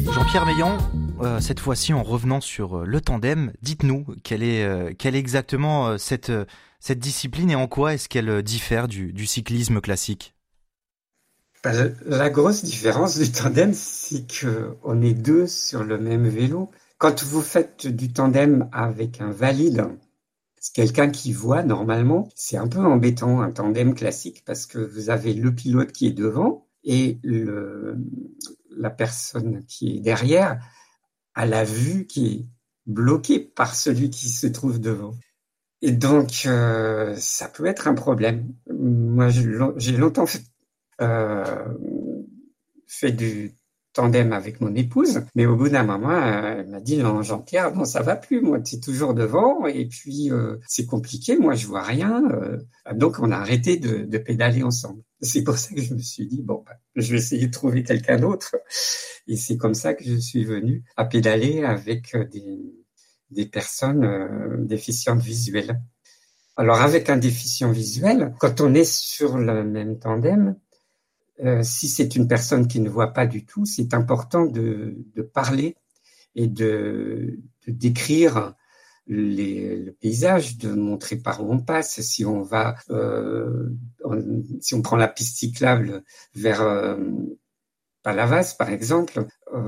Jean-Pierre Meillan, cette fois-ci en revenant sur le tandem, dites-nous quelle est exactement cette discipline et en quoi est-ce qu'elle diffère du cyclisme classique? La grosse différence du tandem, c'est qu'on est deux sur le même vélo. Quand vous faites du tandem avec un valide, c'est quelqu'un qui voit normalement, c'est un peu embêtant un tandem classique parce que vous avez le pilote qui est devant et la personne qui est derrière a la vue qui est bloquée par celui qui se trouve devant. Et donc, ça peut être un problème. Moi, j'ai longtemps fait du tandem avec mon épouse, mais au bout d'un moment, elle m'a dit non, Jean-Pierre, non, ça va plus, moi, tu es toujours devant, et puis c'est compliqué, moi, je vois rien. Donc, on a arrêté de pédaler ensemble. C'est pour ça que je me suis dit, bon, je vais essayer de trouver quelqu'un d'autre. Et c'est comme ça que je suis venu à pédaler avec des personnes déficientes visuelles. Alors, avec un déficient visuel, quand on est sur le même tandem, si c'est une personne qui ne voit pas du tout, c'est important de parler et de décrire le paysage, de montrer par où on passe. Si on va, si on prend la piste cyclable vers Palavas, par exemple,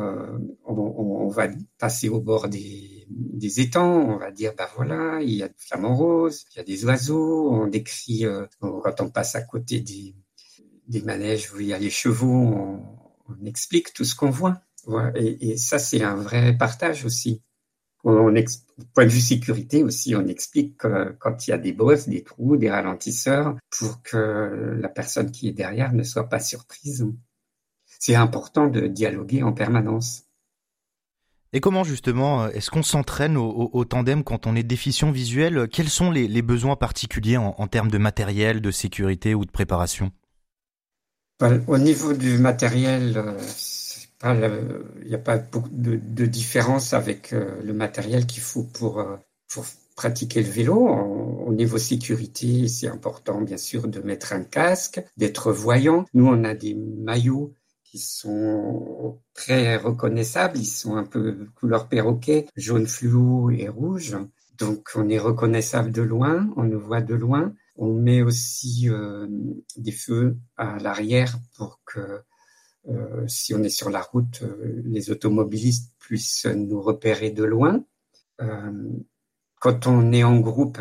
on va passer au bord des étangs, on va dire, bah voilà, il y a des flamants roses, il y a des oiseaux, on décrit, quand on passe à côté des manèges où il y a les chevaux, on explique tout ce qu'on voit. Voilà. Et ça, c'est un vrai partage aussi. Point de vue sécurité aussi, on explique que quand il y a des bosses, des trous, des ralentisseurs, pour que la personne qui est derrière ne soit pas surprise. C'est important de dialoguer en permanence. Et comment justement est-ce qu'on s'entraîne au tandem quand on est déficient visuel? Quels sont les besoins particuliers en termes de matériel, de sécurité ou de préparation? Au niveau du matériel, il n'y a pas beaucoup de différence avec le matériel qu'il faut pour pratiquer le vélo. Au niveau sécurité, c'est important, bien sûr, de mettre un casque, d'être voyant. Nous, on a des maillots qui sont très reconnaissables. Ils sont un peu couleur perroquet, jaune fluo et rouge. Donc, on est reconnaissable de loin, on nous voit de loin. On met aussi des feux à l'arrière pour que si on est sur la route, les automobilistes puissent nous repérer de loin. Quand on est en groupe,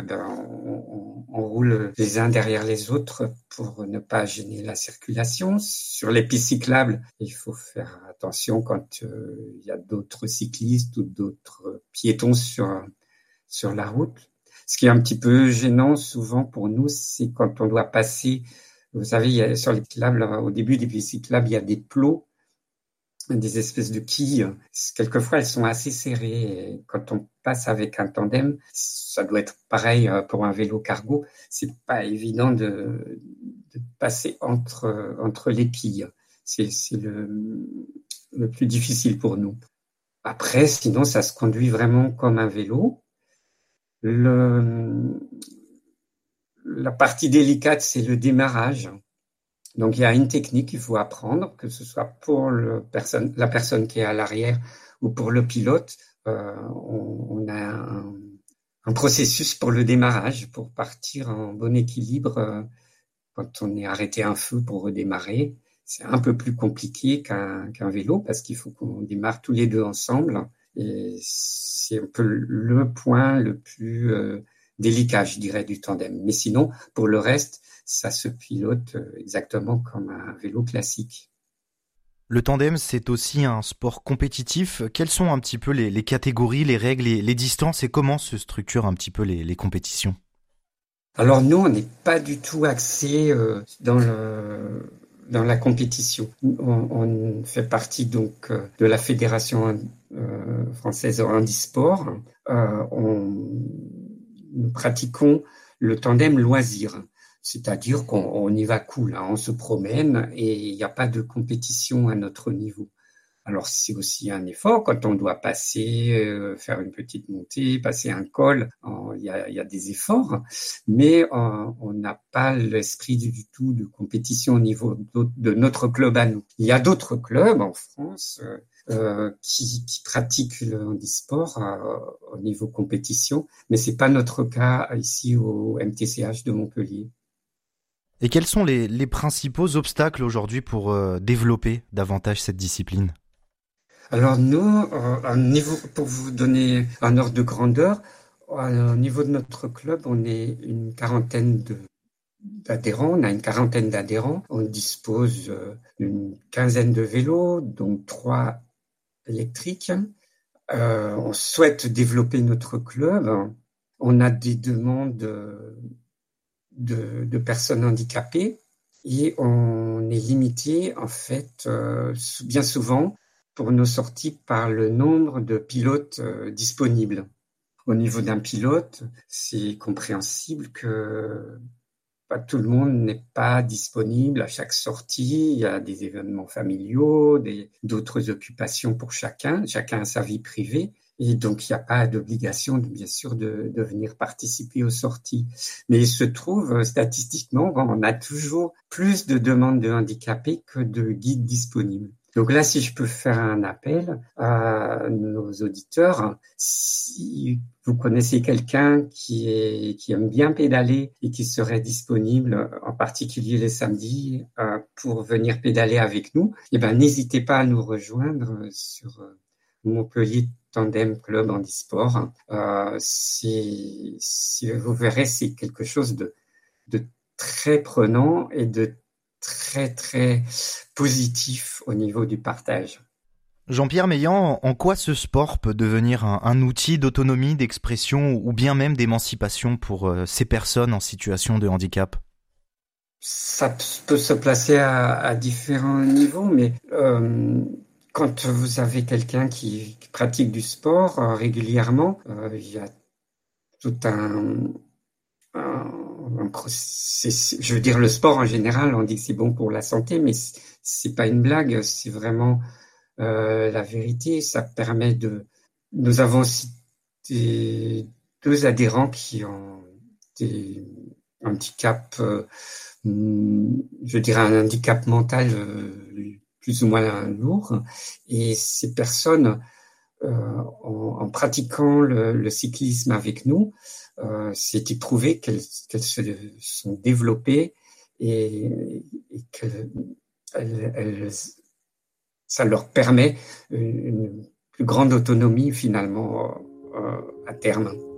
on roule les uns derrière les autres pour ne pas gêner la circulation. Sur les pistes cyclables, il faut faire attention quand il y a d'autres cyclistes ou d'autres piétons sur la route. Ce qui est un petit peu gênant souvent pour nous, c'est quand on doit passer. Vous savez, sur les cyclables, au début des pistes cyclables, il y a des plots, des espèces de quilles. Quelquefois, elles sont assez serrées. Et quand on passe avec un tandem, ça doit être pareil pour un vélo cargo. C'est pas évident de passer entre les quilles. C'est le plus difficile pour nous. Après, sinon, ça se conduit vraiment comme un vélo. La partie délicate, c'est le démarrage. Donc, il y a une technique qu'il faut apprendre, que ce soit pour la personne qui est à l'arrière ou pour le pilote. On a un processus pour le démarrage, pour partir en bon équilibre quand on est arrêté un feu pour redémarrer. C'est un peu plus compliqué qu'un vélo parce qu'il faut qu'on démarre tous les deux ensemble. Et c'est un peu le point le plus délicat, je dirais, du tandem. Mais sinon, pour le reste, ça se pilote exactement comme un vélo classique. Le tandem, c'est aussi un sport compétitif. Quelles sont un petit peu les catégories, les règles, les distances et comment se structurent un petit peu les compétitions? Alors nous, on n'est pas du tout axé dans la compétition. On fait partie donc de la Fédération française handisport. Nous pratiquons le tandem loisir, c'est-à-dire qu'on y va cool, hein, on se promène et il n'y a pas de compétition à notre niveau. Alors c'est aussi un effort quand on doit passer, faire une petite montée, passer un col, il y a des efforts, mais on n'a pas l'esprit du tout de compétition au niveau de notre club à nous. Il y a d'autres clubs en France qui pratiquent le handisport au niveau compétition, mais c'est pas notre cas ici au MTCH de Montpellier. Et quels sont les principaux obstacles aujourd'hui pour développer davantage cette discipline? Alors nous, pour vous donner un ordre de grandeur, au niveau de notre club, on est une quarantaine d'adhérents. On a une quarantaine d'adhérents. On dispose d'une quinzaine de vélos, dont 3 électriques. On souhaite développer notre club. On a des demandes de personnes handicapées et on est limité, en fait, bien souvent, pour nos sorties par le nombre de pilotes disponibles. Au niveau d'un pilote, c'est compréhensible que pas tout le monde n'est pas disponible à chaque sortie. Il y a des événements familiaux, d'autres occupations pour chacun. Chacun a sa vie privée. Et donc, il n'y a pas d'obligation, bien sûr, de venir participer aux sorties. Mais il se trouve, statistiquement, on a toujours plus de demandes de handicapés que de guides disponibles. Donc là, si je peux faire un appel à nos auditeurs, si vous connaissez quelqu'un qui aime bien pédaler et qui serait disponible, en particulier les samedis, pour venir pédaler avec nous, eh ben, n'hésitez pas à nous rejoindre sur Montpellier Tandem Club Handisport. Vous verrez, c'est quelque chose de très prenant et de très, très positif au niveau du partage. Jean-Pierre Meillan, en quoi ce sport peut devenir un outil d'autonomie, d'expression ou bien même d'émancipation pour ces personnes en situation de handicap? Ça peut se placer à différents niveaux, mais quand vous avez quelqu'un qui pratique du sport régulièrement, il y a tout un processus. Je veux dire, le sport en général, on dit que c'est bon pour la santé, mais c'est pas une blague, c'est vraiment la vérité. Ça permet Nous avons aussi 2 adhérents qui ont des handicaps, je dirais un handicap mental plus ou moins lourd, et ces personnes, en pratiquant le cyclisme avec nous, c'est éprouvé qu'elles se sont développées et que ça leur permet une plus grande autonomie finalement à terme.